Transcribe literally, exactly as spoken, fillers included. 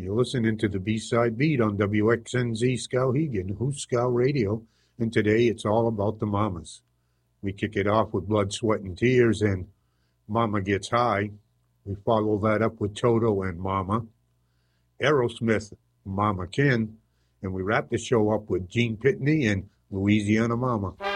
You're listening to the B-Side Beat on W X N Z Skowhegan, Who's Scow Radio, and today it's all about the mamas. We kick it off with Blood, Sweat, and Tears and Mama Gets High. We follow that up with Toto and Mama, Aerosmith, Mama Ken, and we wrap the show up with Gene Pitney and Louisiana Mama.